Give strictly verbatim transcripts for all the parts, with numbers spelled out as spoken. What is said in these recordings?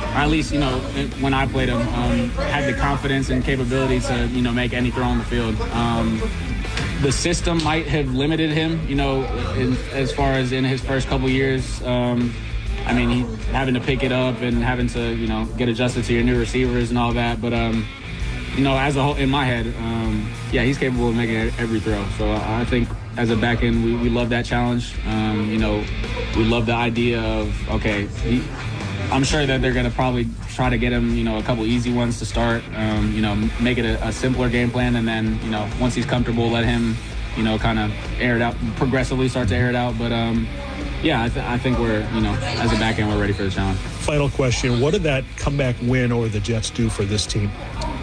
or at least, you know, when I played him, um, had the confidence and capability to, you know, make any throw on the field. Um, the system might have limited him, you know, in, as far as in his first couple years. Um, I mean, he having to pick it up and having to, you know, get adjusted to your new receivers and all that. But, um, you know, as a whole, in my head, um, yeah, he's capable of making every throw. So I think as a back end, we, we love that challenge. Um, you know, we love the idea of, okay, he, I'm sure that they're going to probably try to get him, you know, a couple easy ones to start, um, you know, make it a, a simpler game plan. And then, you know, once he's comfortable, let him, you know, kind of air it out, progressively start to air it out. But, um, yeah, I, th- I think we're, you know, as a back end, we're ready for the challenge. Final question. What did that comeback win over the Jets do for this team?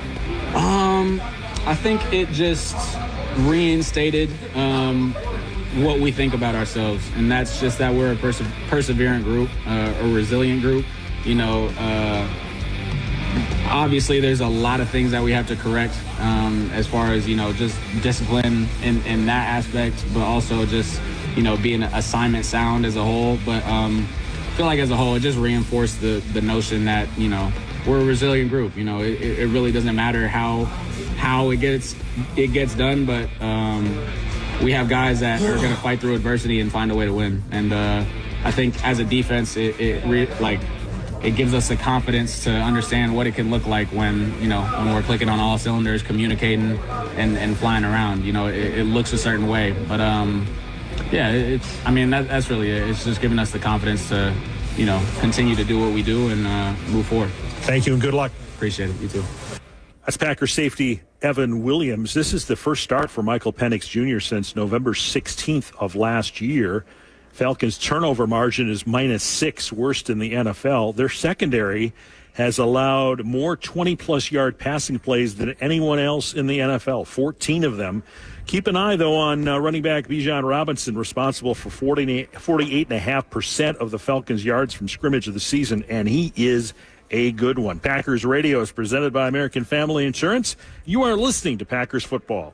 Um, I think it just reinstated um, what we think about ourselves. And that's just that we're a perse- perseverant group, uh, a resilient group. You know, uh, obviously there's a lot of things that we have to correct um, as far as, you know, just discipline in, in that aspect, but also just, you know, being assignment sound as a whole. But um, I feel like as a whole, it just reinforced the, the notion that, you know, we're a resilient group. You know, it, it really doesn't matter how how it gets it gets done, but um, we have guys that are going to fight through adversity and find a way to win. And uh, I think as a defense, it, it re- like it gives us the confidence to understand what it can look like when, you know, when we're clicking on all cylinders, communicating and, and flying around. You know, it, it looks a certain way, but um, yeah, it's. I mean, that, that's really it. It's just giving us the confidence to, you know, continue to do what we do and uh, move forward. Thank you and good luck. Appreciate it. You too. That's Packer safety Evan Williams. This is the first start for Michael Penix Junior since November sixteenth of last year. Falcons' turnover margin is minus six, worst in the N F L. Their secondary has allowed more twenty-plus yard passing plays than anyone else in the N F L, fourteen of them. Keep an eye, though, on uh, running back Bijan Robinson, responsible for forty-eight point five percent of the Falcons' yards from scrimmage of the season, and he is a good one. Packers Radio is presented by American Family Insurance. You are listening to Packers Football.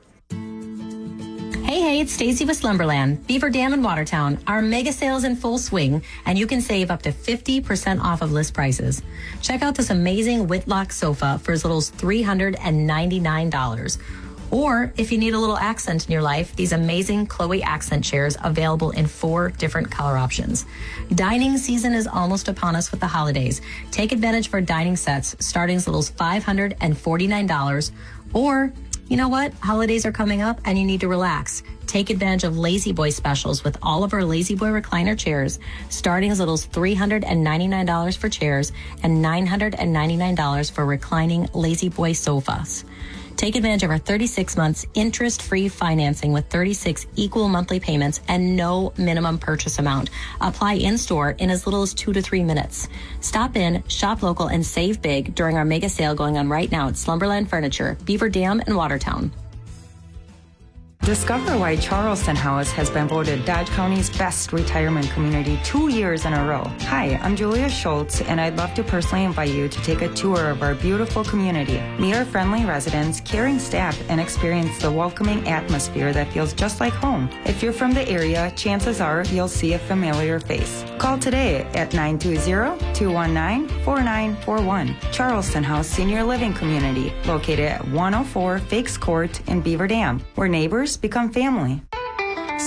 Hey, hey, it's Stacy with Slumberland, Beaver Dam in Watertown. Our mega sales in full swing, and you can save up to fifty percent off of list prices. Check out this amazing Whitlock sofa for as little as three hundred ninety-nine dollars. Or if you need a little accent in your life, these amazing Chloe accent chairs available in four different color options. Dining season is almost upon us with the holidays. Take advantage of our dining sets starting as little as five hundred forty-nine dollars. Or, you know what? Holidays are coming up and you need to relax. Take advantage of Lazy Boy specials with all of our Lazy Boy recliner chairs, starting as little as three hundred ninety-nine dollars for chairs and nine hundred ninety-nine dollars for reclining Lazy Boy sofas. Take advantage of our thirty-six months interest-free financing with thirty-six equal monthly payments and no minimum purchase amount. Apply in-store in as little as two to three minutes. Stop in, shop local, and save big during our mega sale going on right now at Slumberland Furniture, Beaver Dam, and Watertown. Discover why Charleston House has been voted Dodge County's best retirement community two years in a row. Hi, I'm Julia Schultz, and I'd love to personally invite you to take a tour of our beautiful community. Meet our friendly residents, caring staff, and experience the welcoming atmosphere that feels just like home. If you're from the area, chances are you'll see a familiar face. Call today at nine two zero, two one nine, four nine four one. Charleston House Senior Living Community, located at one oh four Fakes Court in Beaver Dam, where neighbors become family.